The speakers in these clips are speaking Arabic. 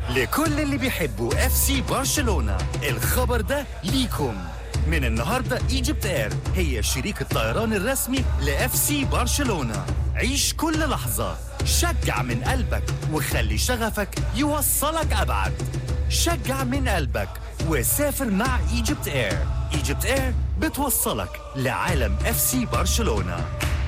لكل اللي بيحبوا اف سي برشلونة، الخبر ده ليكم. من النهاردة ايجيبت اير هي شريك الطيران الرسمي لاف سي برشلونة. عيش كل لحظة، شجع من قلبك وخلي شغفك يوصلك أبعد. شجع من قلبك وسافر مع ايجيبت اير. ايجيبت اير بتوصلك لعالم اف سي برشلونة.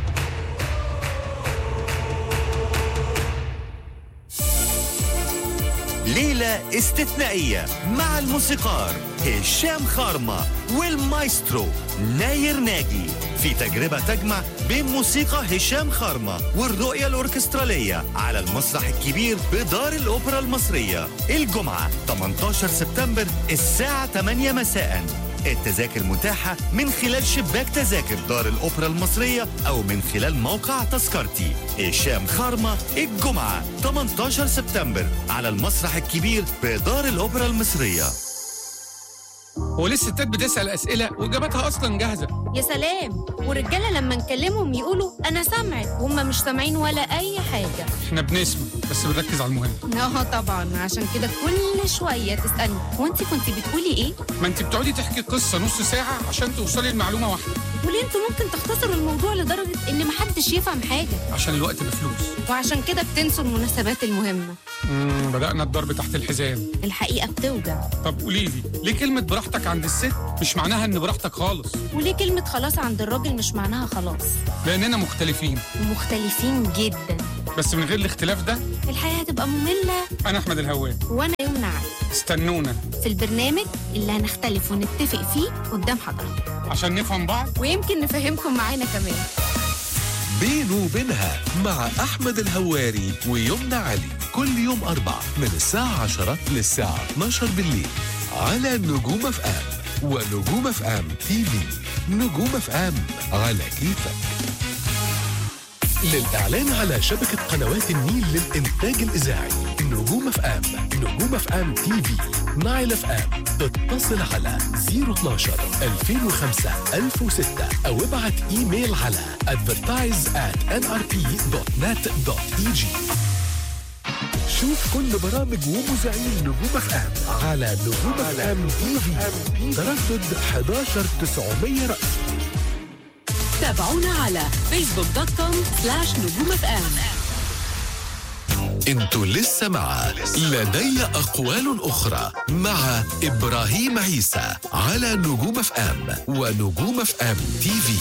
ليلة استثنائية مع الموسيقار هشام خارمة والمايسترو ناير ناجي في تجربة تجمع بين موسيقى هشام خارمة والرؤية الأوركسترالية على المسرح الكبير بدار الأوبرا المصرية الجمعة 18 سبتمبر الساعة 8 مساء. التذاكر متاحة من خلال شباك تذاكر دار الأوبرا المصرية أو من خلال موقع تذكرتي. هشام خارمة الجمعة 18 سبتمبر على المسرح الكبير بدار الأوبرا المصرية. هو ليه الستات بتسأل أسئلة وإجاباتها أصلا جاهزة؟ يا سلام، والرجالة لما نكلمهم يقولوا أنا سامعك وهم مش سامعين ولا أي حاجة. إحنا بنسمع بس بنركز على المهم. طبعا، عشان كده كل شوية تسألني وانت كنت بتقولي إيه؟ ما أنت بتقعدي تحكي قصة نص ساعة عشان توصلي لمعلومة واحدة. وليه انتوا ممكن تختصروا الموضوع لدرجة إن محدش يفهم حاجة؟ عشان الوقت بفلوس. وعشان كده بتنسوا المناسبات المهمة. بدأنا الضرب تحت الحزام. الحقيقة بتوجع. طب قولي لي ليه كلمة براحتك عند الست مش معناها إن براحتك خالص؟ وليه كلمة خلاص عند الراجل مش معناها خلاص؟ لأننا مختلفين. ومختلفين جدا. بس من غير الاختلاف ده الحياة هتبقى مملة. أنا أحمد الهوان. وأنا يمنى علي. استنونا في البرنامج اللي هنختلف ونتفق فيه قدام حضرتك عشان نفهم بعض ويمكن نفهمكم معانا كمان. بينه وبينها مع أحمد الهواري ويمنى علي كل يوم أربع من الساعة 10 للساعة 12 بالليل على نجوم اف ام ونجوم اف ام تي في. نجوم اف ام على كيفك. للإعلان على شبكة قنوات النيل للإنتاج الإذاعي نجوم اف ام، نجوم اف ام تي في، نايل اف ام، اتصل على 012 2005 1006 أو ابعت إيميل على advertise@nrp.net.eg. شوف كل برامج ومذيعين نجوم اف ام على نجوم اف ام تي في. تردد 11900 رأس. تابعونا على facebook.com/نجوم FM. انتوا لسه مع لدي أقوال أخرى مع إبراهيم عيسى على نجوم اف ام ونجوم اف ام تي في.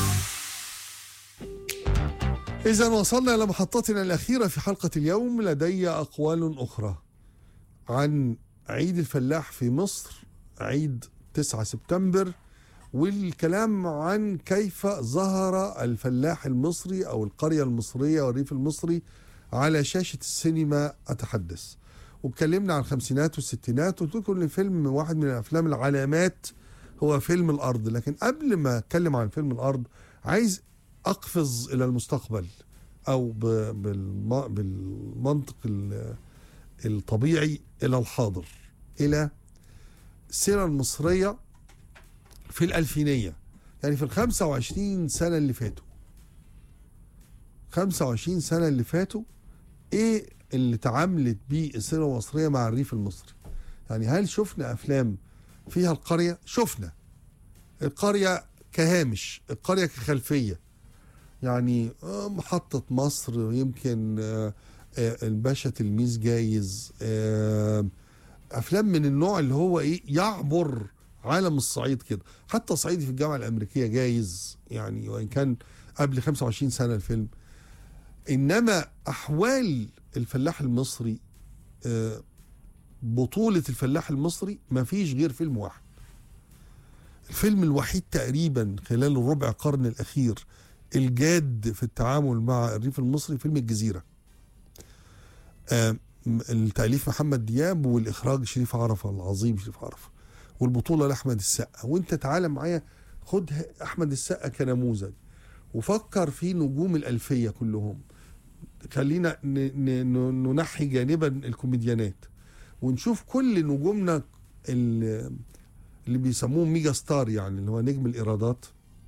إذا وصلنا إلى محطتنا الأخيرة في حلقة اليوم. لدي أقوال أخرى عن عيد الفلاح في مصر، عيد 9 سبتمبر، والكلام عن كيف ظهر الفلاح المصري أو القرية المصرية والريف المصري على شاشة السينما أتحدث. واتكلمنا عن الخمسينات والستينات، وقلت لكم إن فيلم واحد من الأفلام العلامات هو فيلم الأرض. لكن قبل ما أتكلم عن فيلم الأرض عايز أقفز إلى المستقبل، أو بالمنطق الطبيعي إلى الحاضر، إلى السيرة المصرية في الألفينية، يعني في 25 سنة اللي فاتوا. 25 سنة اللي فاتوا إيه اللي تعاملت بيه السينما المصرية مع الريف المصري؟ يعني هل شفنا أفلام فيها القرية؟ شفنا القرية كهامش، القرية كخلفية، يعني محطة مصر، يمكن الباشا تلميذ جايز، أفلام من النوع اللي هو إيه يعبر عالم الصعيد كده. حتى صعيدي في الجامعة الأمريكية جايز، يعني وإن كان قبل 25 سنة الفيلم. إنما أحوال الفلاح المصري، بطولة الفلاح المصري، ما فيش غير فيلم واحد، الفيلم الوحيد تقريبا خلال الربع قرن الأخير الجاد في التعامل مع الريف المصري، فيلم الجزيرة. التأليف محمد دياب والإخراج شريف عرفة، العظيم شريف عرفة، والبطولة لأحمد السقا. وانت تعالى معايا خد أحمد السقا كنموذج وفكر في نجوم الألفية كلهم. خلينا ننحي جانبا الكوميديانات ونشوف كل نجومنا اللي بيسموهم ميجا ستار، يعني اللي هو نجم الإيرادات.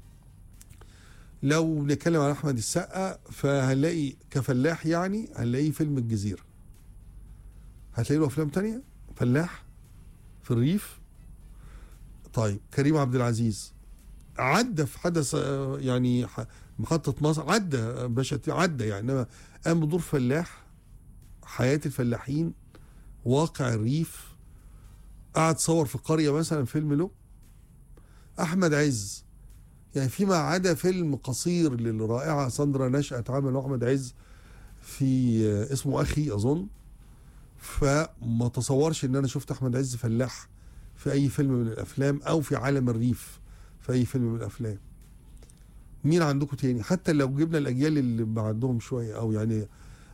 لو نتكلم عن أحمد السقا فهنلاقي كفلاح، يعني هنلاقيه فيلم الجزيرة. هتلاقي له افلام تانية. فلاح في الريف. طيب كريم عبد العزيز عدى في حدث يعني محطة مصر، عدى باشا، عدى يعني، انما قام بدور فلاح، حياة الفلاحين، واقع الريف، قعد صور في قرية مثلا فيلم له. أحمد عز يعني فيما عدا فيلم قصير للرائعة ساندرا نشأت عمله أحمد عز في اسمه أخي أظن، فما تصورش إن أنا شفت أحمد عز فلاح في أي فيلم من الأفلام أو في عالم الريف في أي فيلم من الأفلام. مين عندكم تاني؟ حتى لو جبنا الأجيال اللي بعدهم شوية، أو يعني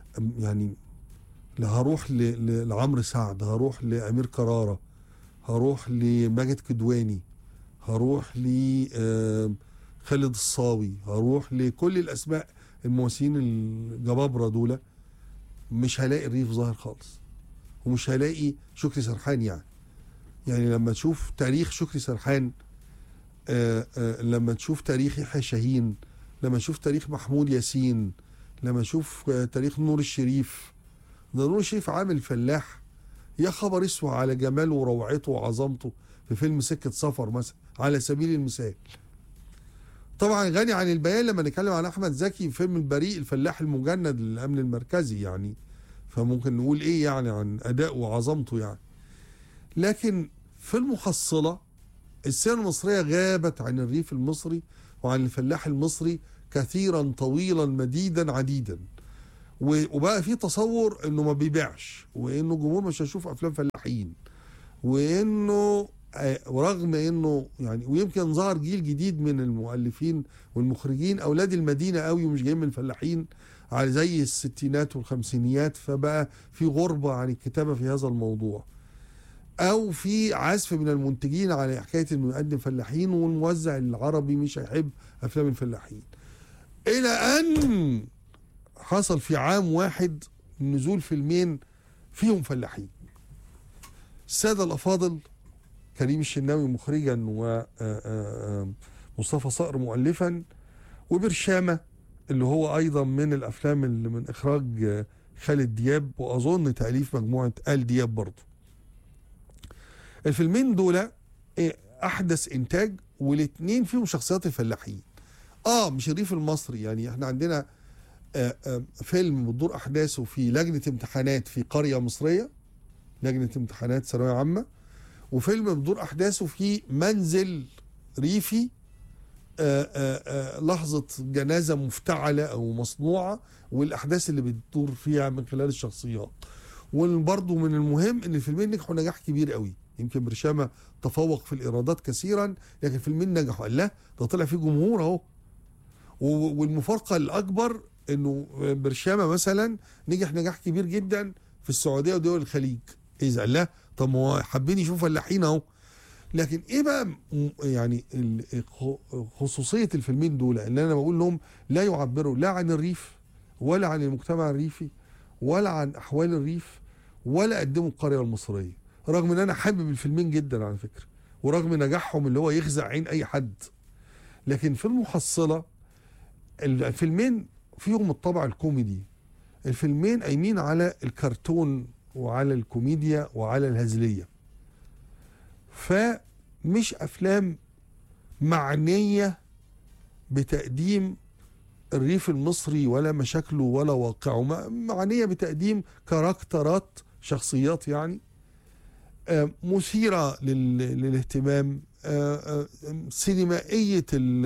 هروح لعمرو سعد، هروح لأمير كرارة، هروح لماجد كدواني، هروح لخالد الصاوي، هروح لكل الأسماء الممثلين الجبابرة دول. مش هلاقي الريف ظاهر خالص، ومش هلاقي شكري سرحان. يعني لما تشوف تاريخ شكري سرحان، لما تشوف تاريخ يحيى شاهين، لما تشوف تاريخ محمود ياسين، لما تشوف تاريخ نور الشريف. ده نور الشريف عامل فلاح يا خبر اسود على جماله وروعته وعظمته في فيلم سكة سفر مثلا على سبيل المثال. طبعا غني عن البيان لما نتكلم عن احمد زكي في فيلم البريء، الفلاح المجند للامن المركزي يعني، فممكن نقول ايه يعني عن ادائه وعظمته يعني. لكن في المحصلة السينما المصرية غابت عن الريف المصري وعن الفلاح المصري كثيرا طويلا مديدا عديدا، وبقى في تصور انه ما بيبيعش، وانه الجمهور مش هيشوف افلام فلاحين، وانه ورغم انه يعني، ويمكن ظهر جيل جديد من المؤلفين والمخرجين اولاد المدينه قوي ومش جايين من الفلاحين على زي الستينات والخمسينيات، فبقى في غربه عن الكتابه في هذا الموضوع، او في عزف من المنتجين على حكايه انه يقدم فلاحين والموزع العربي مش هيحب افلام الفلاحين، الى ان حصل في عام واحد نزول فيلمين فيهم فلاحين. السادة الأفاضل كريم الشناوي مخرجا ومصطفى صقر مؤلفا، وبرشامة اللي هو أيضا من الأفلام اللي من إخراج خالد دياب، وأظن تأليف مجموعة آل دياب برضو. الفيلمين دول أحدث إنتاج، والاتنين فيهم شخصيات الفلاحين. مش الريف المصري، يعني احنا عندنا فيلم بتدور أحداثه في لجنة امتحانات في قرية مصرية، لجنة امتحانات ثانوية عامة، وفيلم بتدور أحداثه في منزل ريفي، لحظة جنازة مفتعلة أو مصنوعة، والأحداث اللي بتدور فيها من خلال الشخصيات. وبرضه من المهم إن الفيلمين نجحوا نجاح كبير قوي، يمكن برشامة تفوق في الإيرادات كثيرا، لكن الفيلمين نجحوا. قال لا ده طلع فيه جمهور أهو. والمفارقة الأكبر إنه برشامة مثلا نجح نجاح كبير جدا في السعودية ودول الخليج. إذا لا طب هو حابين يشوفوا فلاحين أهو. لكن إيه بقى يعني خصوصية الفيلمين دول؟ إن أنا بقول لهم لا يعبروا لا عن الريف ولا عن المجتمع الريفي ولا عن أحوال الريف، ولا قدموا القرية المصرية، رغم إن أنا حابب الفيلمين جدا على فكرة، ورغم نجاحهم اللي هو يخزع عين أي حد. لكن في المحصلة الفيلمين فيهم الطابع الكوميدي، الفيلمين قايمين على الكرتون وعلى الكوميديا وعلى الهزلية، فمش أفلام معنية بتقديم الريف المصري ولا مشاكله ولا واقعه، معنية بتقديم كاركترات شخصيات يعني مثيرة للاهتمام، سينمائية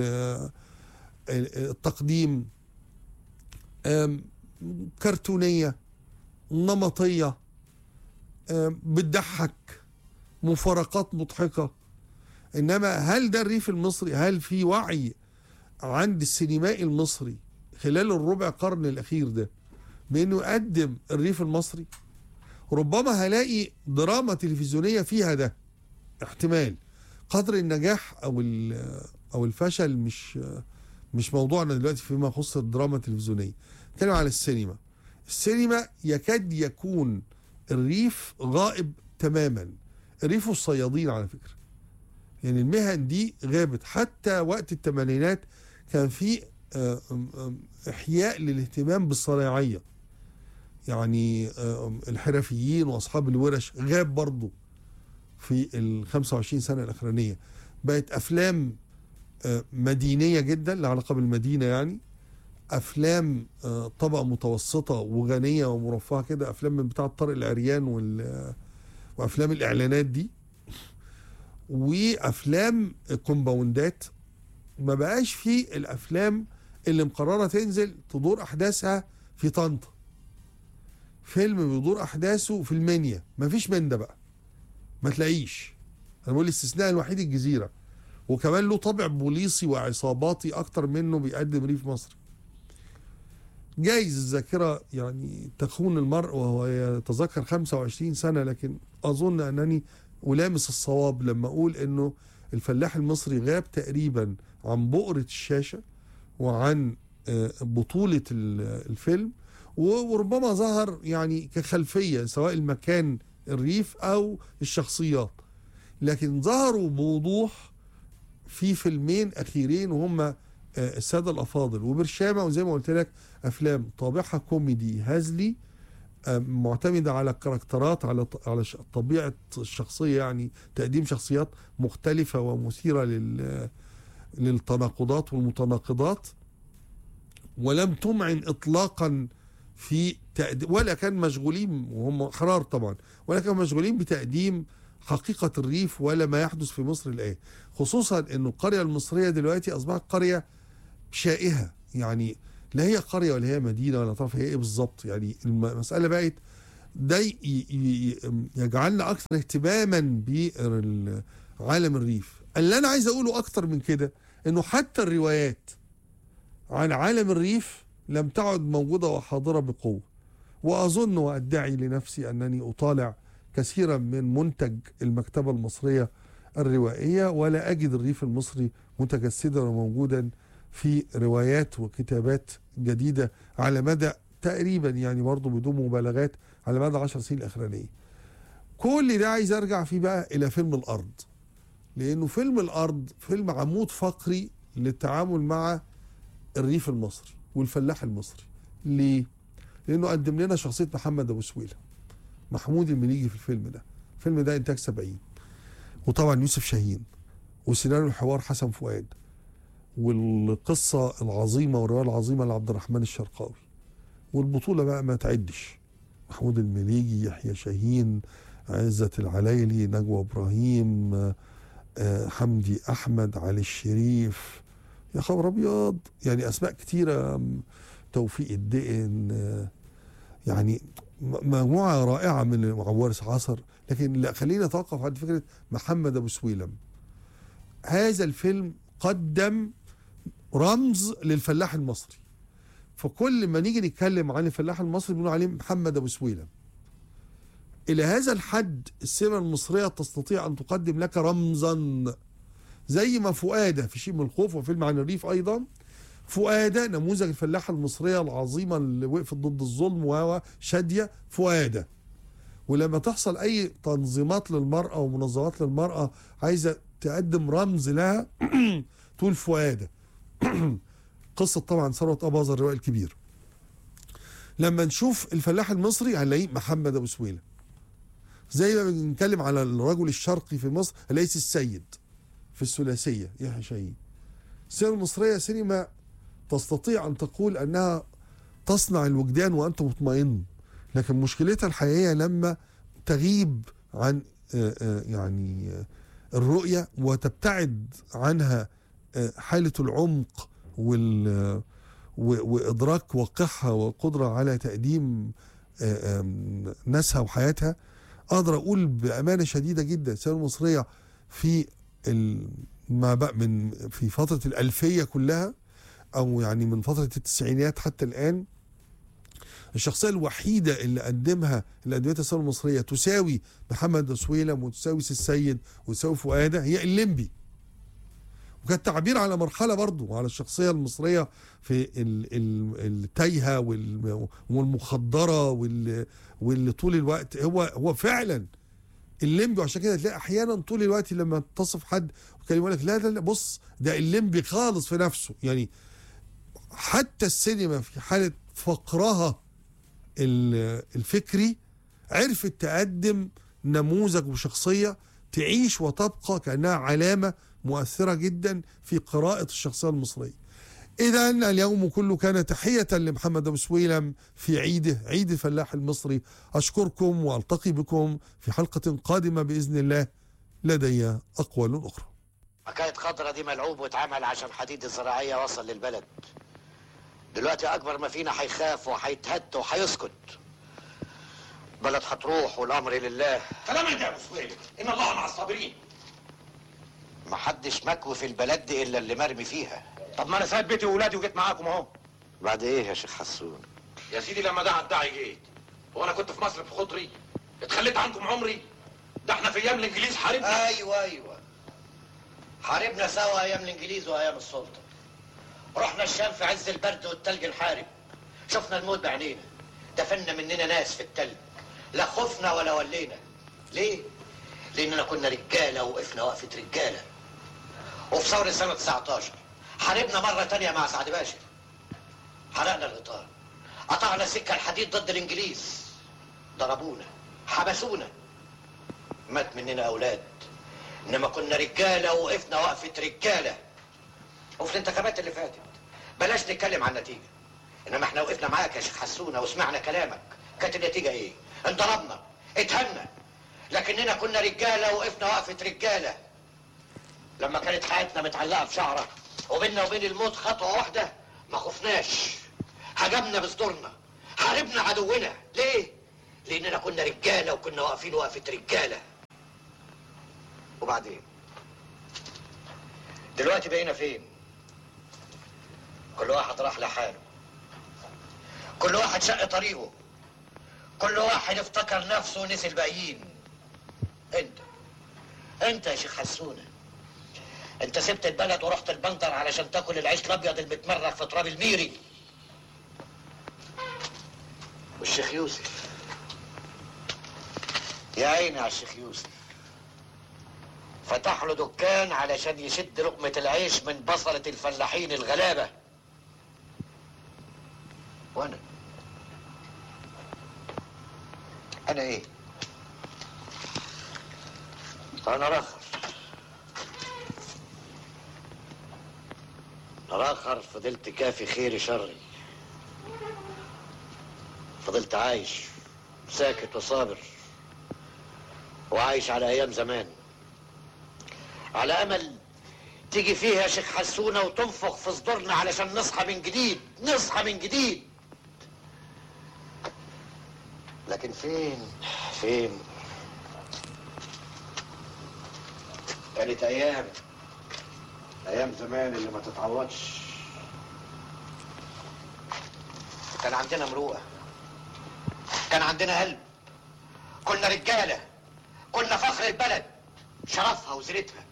التقديم، كرتونية نمطية، بتضحك، مفارقات مضحكة. إنما هل ده الريف المصري؟ هل في وعي عند السينمائي المصري خلال الربع قرن الأخير ده بأنه يقدم الريف المصري؟ ربما هلاقي دراما تلفزيونية فيها ده احتمال. قدر النجاح أو الفشل مش موضوعنا دلوقتي فيما يخص الدراما التلفزيونية. نتكلم على السينما. السينما يكاد يكون الريف غائب تماما. الريف والصيادين على فكرة، يعني المهن دي غابت. حتى وقت الثمانينات كان في إحياء للاهتمام بالصناعية، يعني الحرفيين واصحاب الورش غاب برضه في ال 25 سنه الاخرانيه. بقت افلام مدينيه جدا، لها علاقه بالمدينه، يعني افلام طبقه متوسطه وغنيه ومرفهه كده، افلام من بتاعه طارق العريان وافلام الاعلانات دي، وافلام كومباوندات. ما بقاش في الافلام اللي مقرره تنزل تدور احداثها في طنطا، فيلم بيدور احداثه في المنيا، ما فيش من ده بقى، ما تلاقيش. انا بقول الاستثناء الوحيد الجزيره، وكمان له طابع بوليسي وعصاباتي اكتر منه بيقدم ريف مصري. جايز الذاكره يعني تخون المرء وهو يتذكر 25 سنه، لكن اظن انني ألامس الصواب لما اقول انه الفلاح المصري غاب تقريبا عن بؤرة الشاشة وعن بطولة الفيلم، وربما ظهر يعني كخلفية سواء المكان الريف أو الشخصيات، لكن ظهروا بوضوح في فيلمين أخيرين وهم السادة الأفاضل وبرشامة، وزي ما قلت لك أفلام طابعها كوميدي هزلي معتمدة على الكاركترات، على طبيعة الشخصية، يعني تقديم شخصيات مختلفة ومثيرة للتناقضات والمتناقضات، ولم تمعن إطلاقا في ولا كان مشغولين، وهم أحرار طبعا، ولا كانوا مشغولين بتقديم حقيقة الريف ولا ما يحدث في مصر الآن، خصوصا أن القرية المصرية دلوقتي أصبحت قرية شائهة، يعني لا هي قرية ولا هي مدينة ولا طرف، هي ايه بالظبط. يعني المسألة بقت ده يجعلنا أكثر اهتماما بعالم الريف. اللي أنا عايز أقوله أكتر من كده أنه حتى الروايات عن عالم الريف لم تعد موجودة وحاضرة بقوة، وأظن وأدعي لنفسي أنني أطالع كثيرا من منتج المكتبة المصرية الروائية ولا أجد الريف المصري متجسدا وموجودا في روايات وكتابات جديدة على مدى تقريبا، يعني برضو بدون مبالغات، على مدى 10 سنين الأخرانية. كل ده عايز أرجع فيه بقى إلى فيلم الأرض، لأنه فيلم الأرض فيلم عمود فقري للتعامل مع الريف المصري والفلاح المصري. ليه؟ لأنه قدم لنا شخصية محمد أبو سويلة، محمود المليجي في الفيلم ده. الفيلم ده إنتاج 70، وطبعا يوسف شاهين، وسيناريو الحوار حسن فؤاد، والقصة العظيمة والرواية العظيمة لعبد الرحمن الشرقاوي، والبطولة بقى ما تعدش، محمود المليجي، يحيى شاهين، عزت العلايلي، نجوى إبراهيم، حمدي أحمد، علي الشريف، يا خبر أبيض، يعني أسماء كتيرة، توفيق الدقن، يعني مجموعة رائعة من وارث عصر. لكن لا، خلينا نتوقف عند فكرة محمد أبو سويلم. هذا الفيلم قدم رمز للفلاح المصري، فكل ما نيجي نتكلم عن الفلاح المصري بنقول عليه محمد أبو سويلم. إلى هذا الحد السينما المصرية تستطيع أن تقدم لك رمزا، زي ما فؤادة في شيء من الخوف وفيلم عن الريف أيضا، فؤادة نموذج الفلاحة المصرية العظيمة اللي وقفت ضد الظلم، وهو شادية فؤادة. ولما تحصل أي تنظيمات للمرأة ومنظمات للمرأة عايزة تقدم رمز لها تقول فؤادة. قصة طبعا ثروة أباظة الروائي الكبير. لما نشوف الفلاح المصري هنلاقيه محمد أبو سويلة. زي ما بنتكلم على الرجل الشرقي في مصر هنلاقيه السيد في الثلاثية يحيى شاهين. السينما المصرية سينما تستطيع أن تقول أنها تصنع الوجدان وأنت مطمئن، لكن مشكلتها الحقيقية لما تغيب عن يعني الرؤية وتبتعد عنها حالة العمق وإدراك واقعها والقدرة على تقديم ناسها وحياتها. أقدر أقول بأمانة شديدة جدا السينما المصرية في في فترة الألفية كلها، أو يعني من فترة التسعينات حتى الآن، الشخصية الوحيدة اللي قدمتها السينما المصرية تساوي محمد سويلم وتساوي السيد وتساوي فؤادة هي الليمبي. وكان تعبير على مرحلة برضو على الشخصية المصرية في التايهة والمخدرة واللي طول الوقت هو فعلا الليمبي. وعشان كده تلاقي أحيانا طول الوقت لما تصف حد وكان يقول لك لا لا لا بص ده الليمبي خالص في نفسه. يعني حتى السينما في حالة فقرها الفكري عرفت تقدم نموذج وشخصية تعيش وتبقى كأنها علامة مؤثرة جدا في قراءة الشخصية المصرية. إذا اليوم كله كان تحية لمحمد أبو سويلم في عيده، عيد الفلاح المصري. أشكركم وألتقي بكم في حلقة قادمة بإذن الله، لدي أقوال أخرى. حكاية خضرة دي ملعوب واتعمل عشان حديد الزراعية وصل للبلد. دلوقتي أكبر ما فينا هيخاف وهيتهد وهيسكت. بلد هتروح والأمر لله. كلام انت يا ابو سويلم، إن الله مع الصابرين. محدش مكوي في البلد دي إلا اللي مرمي فيها. طب ما أنا سايب بيتي وولادي وجيت معاكم أهو. بعد إيه يا شيخ حسون؟ يا سيدي لما دعا الداعي جيت. هو أنا كنت في مصر بخطري؟ اتخليت عنكم عمري؟ ده احنا في أيام الإنجليز حاربنا. أيوه حاربنا سوا أيام الإنجليز وأيام السلطة. رحنا الشام في عز البرد والتلج الحارب. شفنا الموت بعينينا. دفنا مننا ناس في التلج. لا خفنا ولا ولينا. ليه؟ لأننا كنا رجالة ووقفنا وقفة رجالة. وفي ثورة سنة 19 حاربنا مرة تانية مع سعد باشا. حرقنا الغطاء. قطعنا سكة الحديد ضد الإنجليز. ضربونا. حبسونا. مات مننا أولاد. إنما كنا رجالة ووقفنا وقفة رجالة. وفي الانتخابات اللي فاتت بلاش نتكلم عن النتيجة. إنما احنا وقفنا معاك يا شيخ حسونة وسمعنا كلامك. كانت النتيجة إيه؟ انضربنا. اتهنا. لكننا كنا رجالة وقفنا وقفة رجالة. لما كانت حياتنا متعلقة بشعرة وبيننا وبين الموت خطوة واحدة ما خفناش. هجمنا بصدورنا. حاربنا عدونا. ليه؟ لأننا كنا رجالة وكنا واقفين وقفة رجالة. وبعدين دلوقتي بقينا فين؟ كل واحد راح لحاله. كل واحد شق طريقه. كل واحد افتكر نفسه ونسي الباقيين. انت يا شيخ حسونة، انت سبت البلد ورحت البندر علشان تاكل العيش الابيض المتمرغ في تراب الميري. والشيخ يوسف، يا عيني على الشيخ يوسف، فتح له دكان علشان يشد لقمة العيش من بصلة الفلاحين الغلابة. وانا ايه؟ انا راخر فضلت كافي خيري شري. فضلت عايش ساكت وصابر وعايش على ايام زمان، على امل تيجي فيها يا شيخ حسونة وتنفخ في صدورنا علشان نصحى من جديد. لكن فين كانت ايام زمان اللي ما تتعوضش. كان عندنا مروءة، كان عندنا قلب، كنا رجالة، كنا فخر البلد، شرفها وزينتها.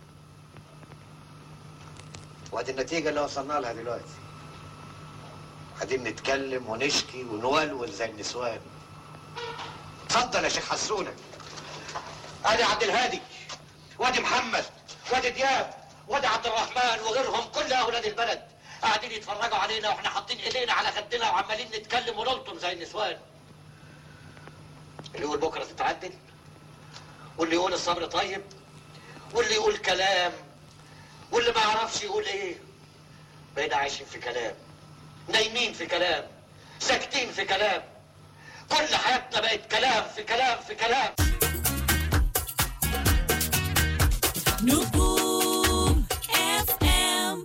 وادي النتيجة اللي وصلنا لها دلوقتي. قاعدين نتكلم ونشكي ونولول زي النسوان. اتفضل يا شيخ حسونة. ادي عبد الهادي وادي محمد وادي دياب وادي عبد الرحمن وغيرهم كل اولاد البلد قاعدين يتفرجوا علينا واحنا حاطين ايدينا على خدنا وعمالين نتكلم ونلطم زي النسوان. اللي يقول بكره تتعدل، واللي يقول الصبر طيب، واللي يقول كلام، واللي ما يعرفش يقول ايه. بقينا عايشين في كلام، نايمين في كلام، ساكتين في كلام. كل حياتنا بقت كلام في كلام في كلام. نجوم FM.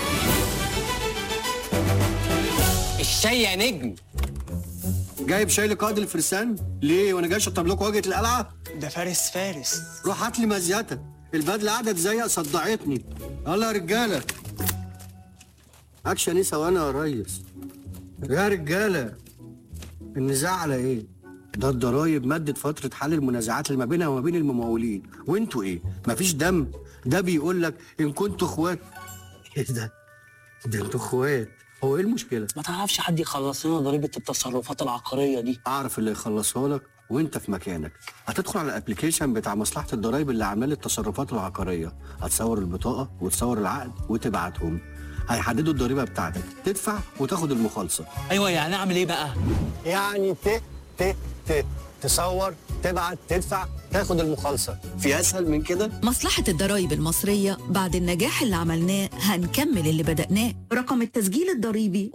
الشاي يا نجم. جايب شاي لقائد الفرسان؟ ليه وانا جاي اشطب لكم واجهه القلعه؟ ده فارس. روح هات لي مزيتك، البدله قعدت زيق صدعتني. يلا يا رجاله. اكشن ايه ثواني يا ريس؟ يا رجاله النزاع على ايه؟ ده الضرايب مدت فترة حل المنازعات اللي ما بينها وما بين الممولين، وانتوا ايه؟ مفيش دم؟ ده بيقول لك ان كنتوا اخوات. ايه ده انتوا اخوات. هو ايه المشكلة؟ ما تعرفش حد يخلص لنا ضريبة التصرفات العقارية دي؟ اعرف اللي يخلصها لك وانت في مكانك. هتدخل على الابليكيشن بتاع مصلحة الضرايب اللي عامله التصرفات العقارية، هتصور البطاقة وتصور العقد وتبعتهم. هيحددوا الضريبه بتاعتك، تدفع وتاخد المخالصه. ايوه يعني اعمل ايه بقى؟ يعني تصور، تبعت، تدفع، تاخد المخالصة. في أسهل من كده؟ مصلحة الضرايب المصرية بعد النجاح اللي عملناه هنكمل اللي بدأناه. رقم التسجيل الضريبي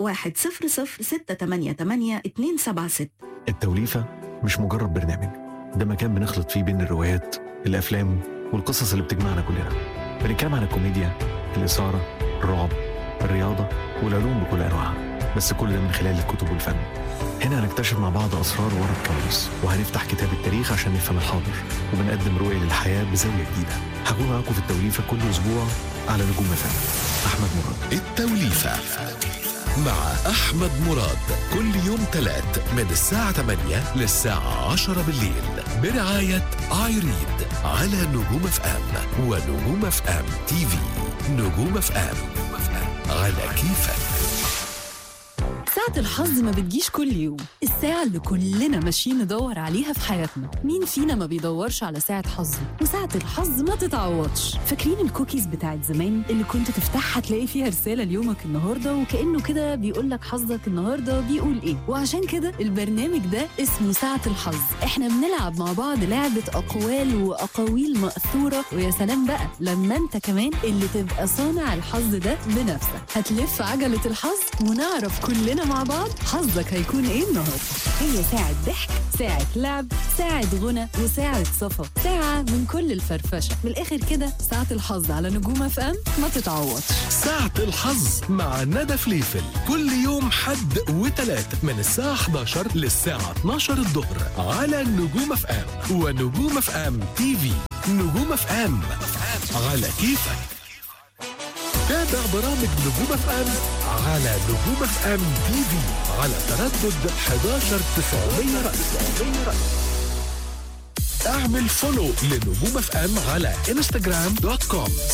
100688276. التوليفة مش مجرد برنامج، ده مكان بنخلط فيه بين الروايات الأفلام والقصص اللي بتجمعنا كلنا. بنتكلم عن الكوميديا، الإثارة، الرعب، الرياضة والعلوم بكل أنواعها، بس كل ده من خلال الكتب والفن. هنا هنكتشف مع بعض أسرار ورا الكواليس، وهنفتح كتاب التاريخ عشان نفهم الحاضر، وبنقدم رؤية للحياة بزاوية جديدة. هكون معاكم في التوليفة كل أسبوع على نجوم FM. أحمد مراد. التوليفة مع أحمد مراد كل يوم تلات من الساعة 8 للساعة 10 بالليل برعاية آيريد على نجوم FM ونجوم FM TV. نجوم FM على كيفك. ساعة الحظ ما بتجيش كل يوم، الساعة اللي كلنا ماشيين ندور عليها في حياتنا. مين فينا ما بيدورش على ساعة حظه؟ وساعة الحظ ما تتعوضش. فاكرين الكوكيز بتاعت زمان اللي كنت تفتحها تلاقي فيها رسالة ليومك النهاردة، وكأنه كده بيقول لك حظك النهاردة بيقول ايه؟ وعشان كده البرنامج ده اسمه ساعة الحظ. احنا بنلعب مع بعض لعبة أقوال وأقاويل مأثورة، ويا سلام بقى لما انت كمان اللي تبقى صانع الحظ ده بنفسك. هتلف عجلة الحظ ونعرف كلنا مع بعض حظك هيكون ايه النهارده. هي ساعة ضحك، ساعة لعب، ساعة غنى، وساعة صفا، ساعة من كل الفرفشة. من الآخر كده ساعة الحظ على نجوم FM ما تتعوضش. ساعة الحظ مع ندى فليفل كل يوم حد وتلات من الساعة 11 للساعة 12 الظهر على نجوم FM ونجوم FM TV. نجوم FM على كيفك. تابع برامج نجوم FM على نجوم FM TV على تردد 11900 رأس. اعمل فولو لنجوم FM على Instagram.com